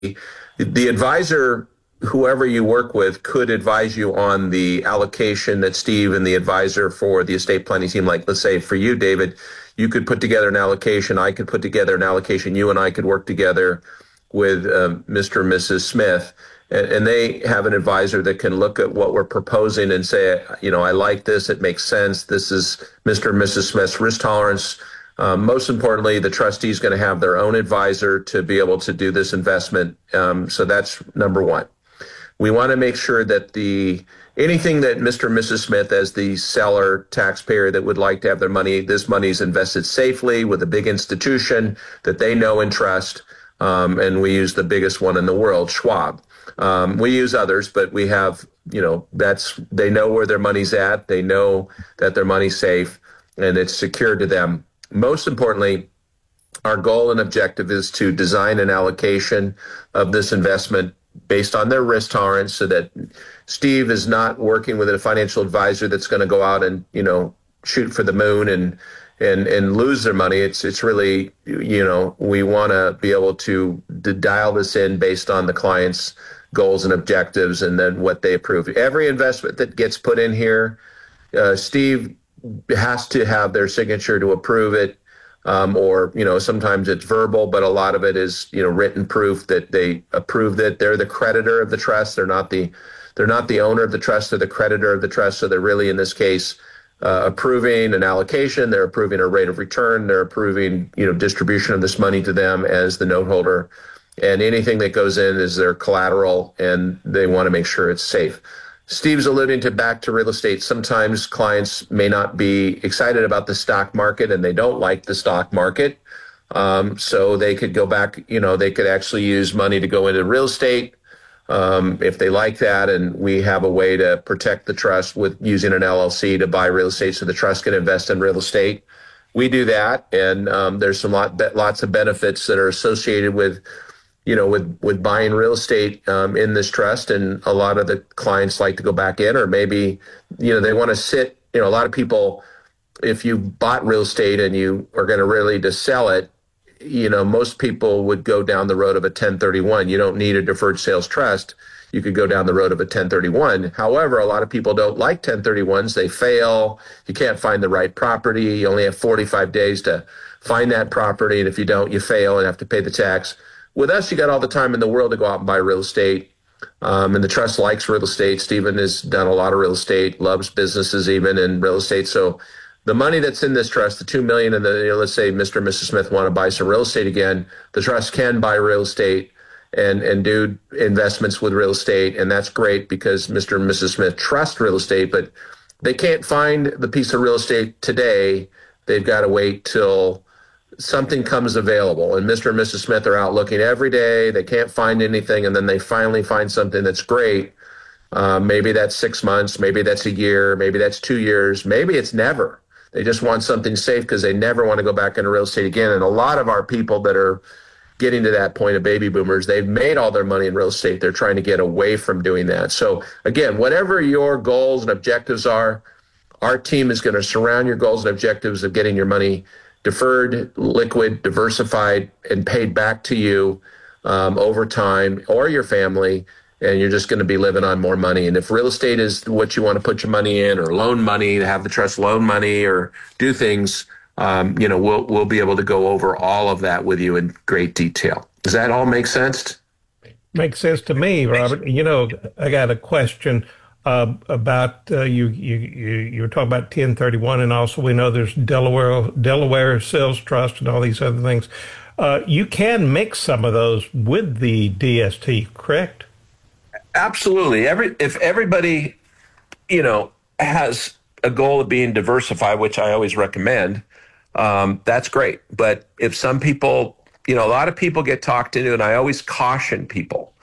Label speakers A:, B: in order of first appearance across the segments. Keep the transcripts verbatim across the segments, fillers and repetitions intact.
A: the advisor, whoever you work with, could advise you on the allocation that Steve and the advisor for the estate planning team, like let's say for you, David, you could put together an allocation. I could put together an allocation. You and I could work together with um, Mister and Missus Smith. And, and they have an advisor that can look at what we're proposing and say, you know, I like this. It makes sense. This is Mister and Missus Smith's risk tolerance. Um, most importantly, the trustee is going to have their own advisor to be able to do this investment. Um, so that's number one. We want to make sure that the anything that Mister and Missus Smith, as the seller taxpayer that would like to have their money, this money is invested safely with a big institution that they know and trust. Um, and we use the biggest one in the world, Schwab. Um, we use others, but we have, you know, that's, they know where their money's at. They know that their money's safe and it's secure to them. Most importantly, our goal and objective is to design an allocation of this investment based on their risk tolerance so that Steve is not working with a financial advisor that's going to go out and, you know, shoot for the moon and and and lose their money. It's it's really, you know, we want to be able to, to dial this in based on the client's goals and objectives and then what they approve. Every investment that gets put in here, uh, Steve has to have their signature to approve it. Um, or, you know, sometimes it's verbal, but a lot of it is, you know, written proof that they approved it. They're the creditor of the trust. They're not the, they're not the owner of the trust. They're the creditor of the trust. So they're really, in this case, uh, approving an allocation. They're approving a rate of return. They're approving, you know, distribution of this money to them as the note holder. And anything that goes in is their collateral, and they want to make sure it's safe. Steve's alluding to back to real estate. Sometimes clients may not be excited about the stock market and they don't like the stock market. Um, so they could go back, you know, they could actually use money to go into real estate um, if they like that. And we have a way to protect the trust with using an L L C to buy real estate so the trust can invest in real estate. We do that. And um, there's some lot, lots of benefits that are associated with you know, with, with buying real estate um, in this trust. And a lot of the clients like to go back in, or maybe, you know, they want to sit, you know, a lot of people, if you bought real estate and you are going to really to sell it, you know, most people would go down the road of a ten thirty-one. You don't need a deferred sales trust. You could go down the road of a ten thirty-one. However, a lot of people don't like ten thirty-ones. They fail. You can't find the right property. You only have forty-five days to find that property. And if you don't, you fail and have to pay the tax. With us, you got all the time in the world to go out and buy real estate. Um, and the trust likes real estate. Stephen has done a lot of real estate, loves businesses even in real estate. So the money that's in this trust, the two million dollars, and the, you know, let's say Mister and Missus Smith want to buy some real estate again, the trust can buy real estate and, and do investments with real estate. And that's great because Mister and Missus Smith trust real estate, but they can't find the piece of real estate today. They've got to wait till something comes available, and Mister and Missus Smith are out looking every day. They can't find anything, and then they finally find something that's great. Uh, maybe that's six months, maybe that's a year, maybe that's two years, maybe it's never. They just want something safe because they never want to go back into real estate again. And a lot of our people that are getting to that point of baby boomers, they've made all their money in real estate. They're trying to get away from doing that. So again, whatever your goals and objectives are, our team is going to surround your goals and objectives of getting your money deferred, liquid, diversified, and paid back to you um, over time, or your family, and you're just going to be living on more money. And if real estate is what you want to put your money in, or loan money, to have the trust loan money, or do things, um, you know, we'll we'll be able to go over all of that with you in great detail. Does that all make sense?
B: Makes sense to me, Robert. You know, I got a question. Uh, about uh, you, you, you, you were talking about ten thirty-one, and also we know there's Delaware, Delaware Sales Trust and all these other things. Uh, you can mix some of those with the D S T, correct?
A: Absolutely. Every if everybody, you know, has a goal of being diversified, which I always recommend, um, that's great. But if some people, you know, a lot of people get talked into, and I always caution people.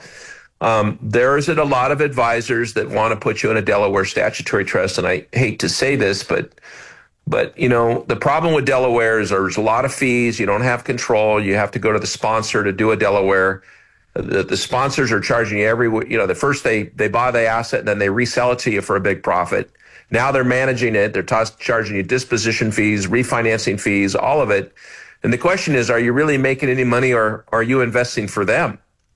A: Um, there's a lot of advisors that want to put you in a Delaware statutory trust, and I hate to say this, but but you know the problem with Delaware is there's a lot of fees. You don't have control. You have to go to the sponsor to do a Delaware. The, the sponsors are charging you every, you know, the first they they buy the asset and then they resell it to you for a big profit. Now they're managing it. They're t- charging you disposition fees, refinancing fees, all of it. And the question is, are you really making any money, or are you investing for them?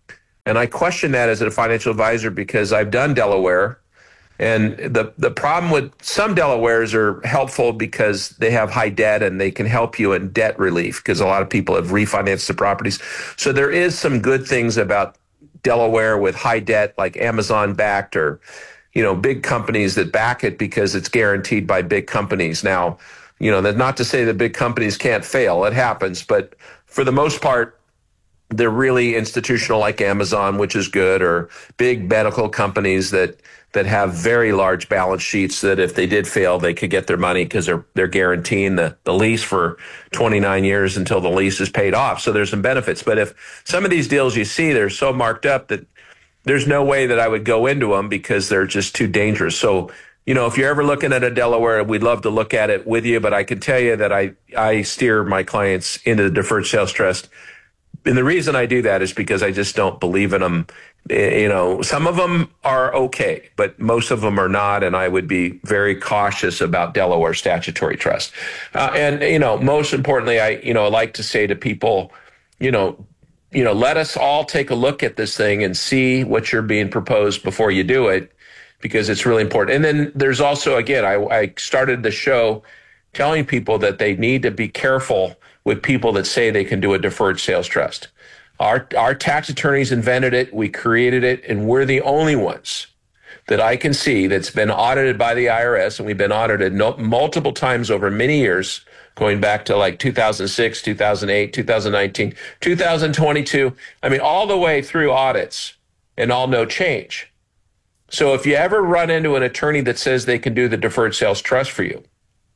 A: And I question that as a financial advisor because I've done Delaware. And the, the problem with some Delawares are helpful because they have high debt and they can help you in debt relief because a lot of people have refinanced the properties. So there is some good things about Delaware with high debt, like Amazon backed or, you know, big companies that back it because it's guaranteed by big companies. Now, you know, that's not to say that big companies can't fail. It happens. But for the most part, they're really institutional like Amazon, which is good, or big medical companies that that have very large balance sheets that if they did fail, they could get their money because they're they're guaranteeing the, the lease for twenty-nine years until the lease is paid off. So there's some benefits. But if some of these deals you see, they're so marked up that there's no way that I would go into them because they're just too dangerous. So, you know, if you're ever looking at a Delaware, we'd love to look at it with you. But I can tell you that I, I steer my clients into the deferred sales trust. And the reason I do that is because I just don't believe in them. You know, some of them are okay, but most of them are not. And I would be very cautious about Delaware statutory trust. Uh, and, you know, most importantly, I, you know, I like to say to people, you know, you know, let us all take a look at this thing and see what you're being proposed before you do it, because it's really important. And then there's also, again, I, I started the show telling people that they need to be careful with people that say they can do a deferred sales trust. Our, our tax attorneys invented it, we created it, and we're the only ones that I can see that's been audited by the I R S, and we've been audited no, multiple times over many years, going back to like two thousand six, two thousand eight, two thousand nineteen, two thousand twenty-two. I mean, all the way through audits and all no change. So if you ever run into an attorney that says they can do the deferred sales trust for you,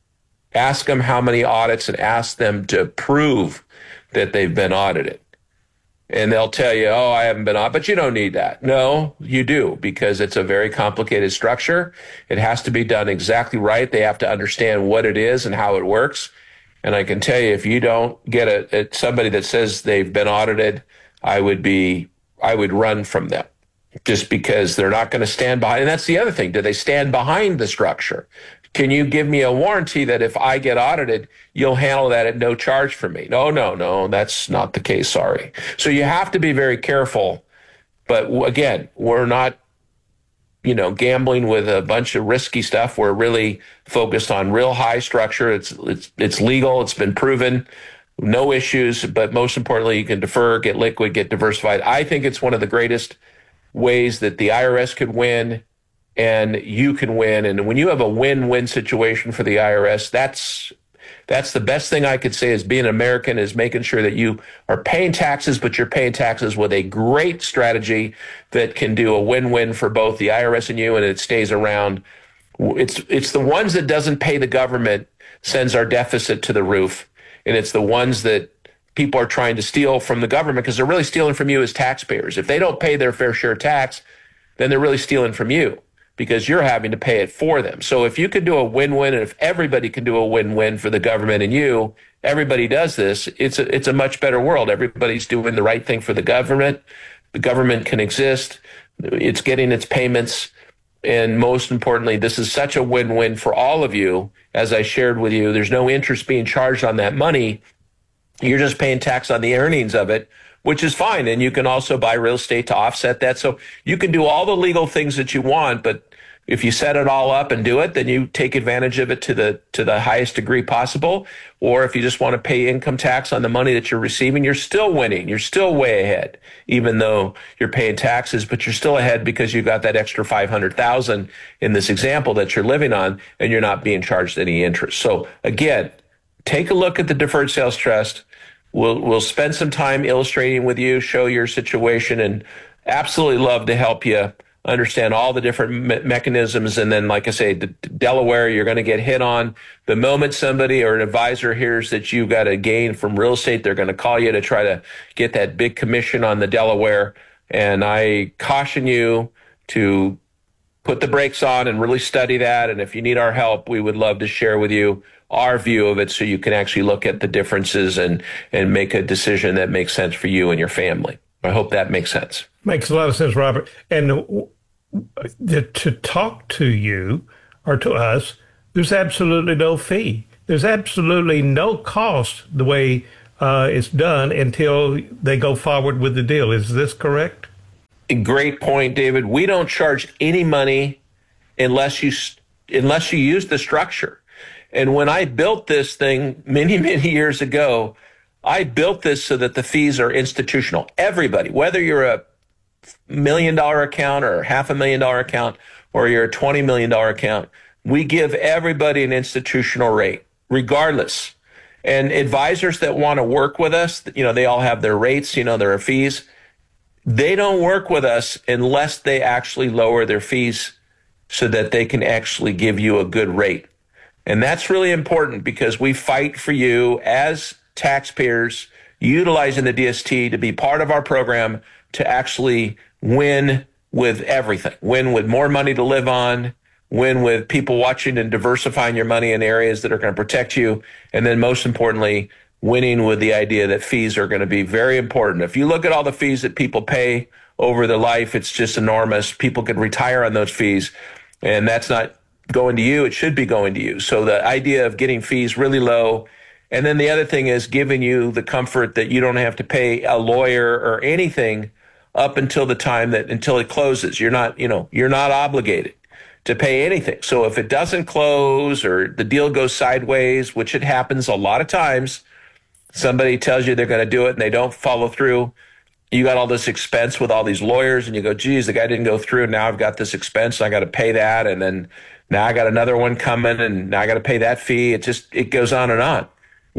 A: ask them how many audits and ask them to prove that they've been audited. And they'll tell you, oh, I haven't been audited, but you don't need that. No, you do, because it's a very complicated structure. It has to be done exactly right. They have to understand what it is and how it works. And I can tell you, if you don't get a, a somebody that says they've been audited, I would be, I would run from them. Just because they're not going to stand behind. And that's the other thing. Do they stand behind the structure? Can you give me a warranty that if I get audited, you'll handle that at no charge for me? No, no, no, that's not the case. Sorry. So you have to be very careful. But again, we're not, you know, gambling with a bunch of risky stuff. We're really focused on real high structure. It's, it's, it's legal. It's been proven. No issues. But most importantly, you can defer, get liquid, get diversified. I think it's one of the greatest ways that the I R S could win and you can win. And when you have a win-win situation for the I R S, that's that's the best thing I could say as being an American, is making sure that you are paying taxes, but you're paying taxes with a great strategy that can do a win-win for both the I R S and you, and it stays around. It's it's the ones that doesn't pay the government sends our deficit to the roof, and it's the ones that people are trying to steal from the government because they're really stealing from you as taxpayers. If they don't pay their fair share of tax, then they're really stealing from you because you're having to pay it for them. So if you could do a win-win, and if everybody can do a win-win for the government and you, everybody does this, it's a, it's a much better world. Everybody's doing the right thing for the government. The government can exist. It's getting its payments. And most importantly, this is such a win-win for all of you. As I shared with you, there's no interest being charged on that money. You're just paying tax on the earnings of it, which is fine. And you can also buy real estate to offset that. So you can do all the legal things that you want, but if you set it all up and do it, then you take advantage of it to the to the highest degree possible. Or if you just want to pay income tax on the money that you're receiving, you're still winning. You're still way ahead, even though you're paying taxes, but you're still ahead because you got that extra five hundred thousand dollars in this example that you're living on, and you're not being charged any interest. So again, take a look at the deferred sales trust. We'll we'll spend some time illustrating with you, show your situation, and absolutely love to help you understand all the different me- mechanisms. And then, like I say, the Delaware, you're going to get hit on. The moment somebody or an advisor hears that you got a gain from real estate, they're going to call you to try to get that big commission on the Delaware. And I caution you to put the brakes on and really study that. And if you need our help, we would love to share with you our view of it so you can actually look at the differences and, and make a decision that makes sense for you and your family. I hope that makes sense.
B: Makes a lot of sense, Robert. And the, to talk to you or to us, there's absolutely no fee. There's absolutely no cost the way uh, it's done until they go forward with the deal. Is this correct?
A: Great point, David. We don't charge any money unless you unless you use the structure. And when I built this thing many, many years ago, I built this so that the fees are institutional. Everybody, whether you're a million dollar account or half a million dollar account, or you're a twenty million dollar account, we give everybody an institutional rate, regardless. And advisors that want to work with us, you know, they all have their rates, you know, their fees. They don't work with us unless they actually lower their fees so that they can actually give you a good rate. And that's really important because we fight for you as taxpayers utilizing the D S T to be part of our program to actually win with everything, win with more money to live on, win with people watching and diversifying your money in areas that are going to protect you. And then most importantly, winning with the idea that fees are going to be very important. If you look at all the fees that people pay over their life, it's just enormous. People could retire on those fees, and that's not going to you. It should be going to you. So the idea of getting fees really low. And then the other thing is giving you the comfort that you don't have to pay a lawyer or anything up until the time that until it closes. You're not, you know, you're not obligated to pay anything. So if it doesn't close or the deal goes sideways, which it happens a lot of times, somebody tells you they're going to do it and they don't follow through. You got all this expense with all these lawyers and you go, geez, the guy didn't go through. Now I've got this expense. I got to pay that. And then now I got another one coming and now I got to pay that fee. It just, it goes on and on.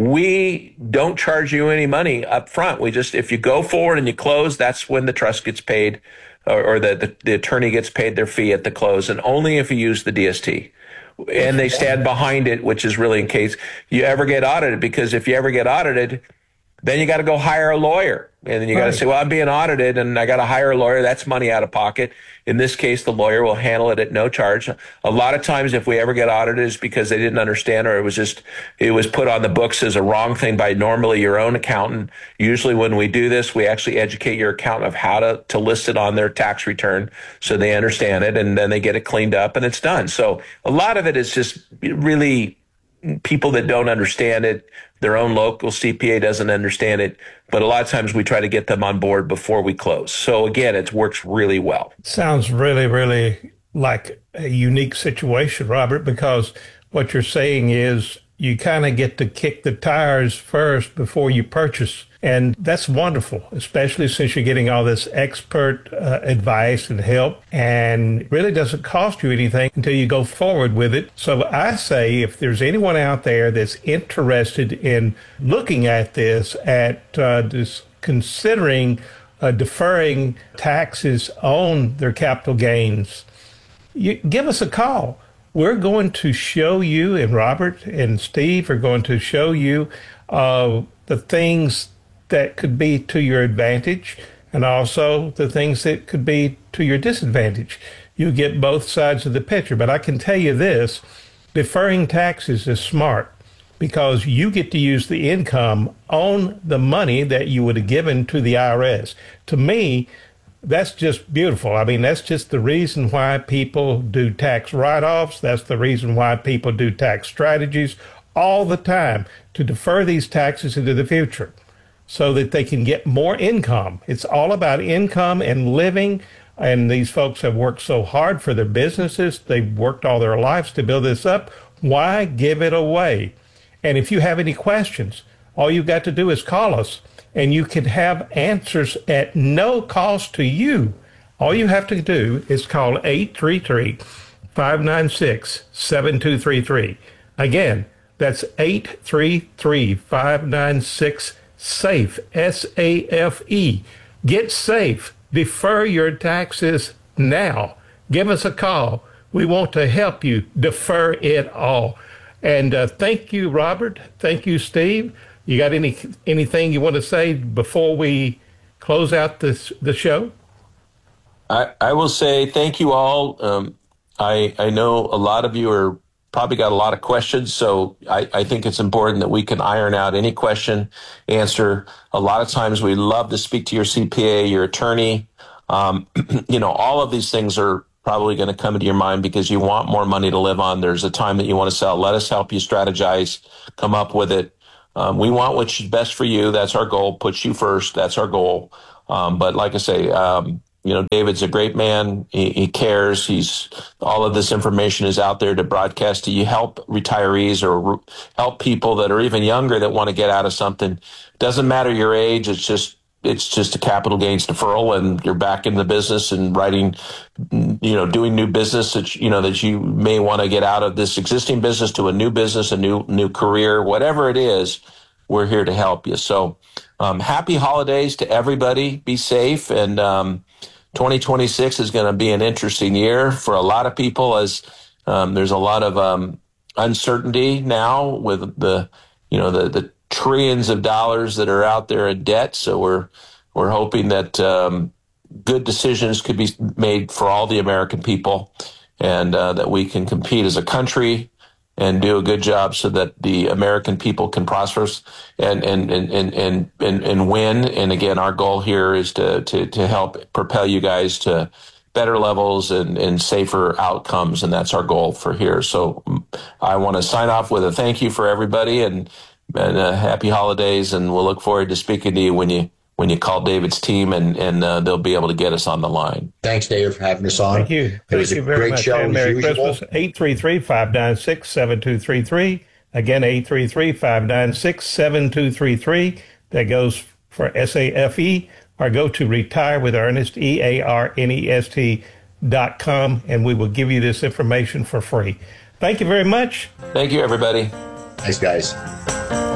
A: We don't charge you any money up front. We just, if you go forward and you close, that's when the trust gets paid or, or the, the, the attorney gets paid their fee at the close, and only if you use the D S T. And they stand behind it, which is really in case you ever get audited, because if you ever get audited, then you got to go hire a lawyer. And then you got to say, well, I'm being audited and I got to hire a lawyer. That's money out of pocket. In this case, the lawyer will handle it at no charge. A lot of times if we ever get audited, it's because they didn't understand, or it was just, it was put on the books as a wrong thing by normally your own accountant. Usually when we do this, we actually educate your accountant of how to, to list it on their tax return so they understand it, and then they get it cleaned up and it's done. So a lot of it is just really people that don't understand it. Their own local C P A doesn't understand it, but a lot of times we try to get them on board before we close. So again, it works really well.
B: Sounds really, really like a unique situation, Robert, because what you're saying is you kind of get to kick the tires first before you purchase. And that's wonderful, especially since you're getting all this expert uh, advice and help, and it really doesn't cost you anything until you go forward with it. So I say if there's anyone out there that's interested in looking at this, at uh, this considering uh, deferring taxes on their capital gains, you, give us a call. We're going to show you, and Robert and Steve are going to show you uh, the things that could be to your advantage and also the things that could be to your disadvantage. You get both sides of the picture. But I can tell you this, deferring taxes is smart because you get to use the income on the money that you would have given to the I R S. To me, that's just beautiful. I mean, that's just the reason why people do tax write-offs. That's the reason why people do tax strategies all the time, to defer these taxes into the future so that they can get more income. It's all about income and living. And these folks have worked so hard for their businesses. They've worked all their lives to build this up. Why give it away? And if you have any questions, all you've got to do is call us, and you can have answers at no cost to you. All you have to do is call eight three three, five nine six, seven two three three. Again, that's eight three three, five nine six, SAFE, S A F E. Get safe. Defer your taxes now. Give us a call. We want to help you defer it all. And uh, thank you, Robert. Thank you, Steve. You got any anything you want to say before we close out this the show?
A: I, I will say thank you all. Um, I I know a lot of you are probably got a lot of questions, so I, I think it's important that we can iron out any question, answer. A lot of times we love to speak to your C P A, your attorney. Um, you know, all of these things are probably going to come into your mind because you want more money to live on. There's a time that you want to sell. Let us help you strategize, come up with it. Um, we want what's best for you. That's our goal. Puts you first. That's our goal. Um, but like I say, um, you know, David's a great man. He, he cares. He's all of this information is out there to broadcast to you. Help retirees or re- help people that are even younger that want to get out of something. Doesn't matter your age. It's just it's just a capital gains deferral, and you're back in the business and writing, you know, doing new business that you know that you may want to get out of this existing business to a new business, a new new career, whatever it is. We're here to help you. So, um, happy holidays to everybody. Be safe. And um, twenty twenty-six is going to be an interesting year for a lot of people as um, there's a lot of um, uncertainty now with the, you know, the, the trillions of dollars that are out there in debt. So we're we're hoping that um, good decisions could be made for all the American people, and uh, that we can compete as a country and do a good job so that the American people can prosper and and and and and, and, and win. And again, our goal here is to, to, to help propel you guys to better levels and, and safer outcomes, and that's our goal for here. So I want to sign off with a thank you for everybody, and, and uh, happy holidays, and we'll look forward to speaking to you when you when you call David's team, and, and uh, they'll be able to get us on the line.
C: Thanks, Dave, for having us on.
B: Thank you.
C: It
B: Thank
C: was
B: you
C: a
B: very
C: great
B: much.
C: show
B: And
C: as
B: Merry
C: usual.
B: Christmas. eight three three, five nine six, seven two three three. Again, eight three three, five nine six, seven two three three. That goes for S A F E, or go to Retire with Ernest, E A R N E S T dot com, and we will give you this information for free. Thank you very much.
A: Thank you, everybody.
C: Thanks, guys.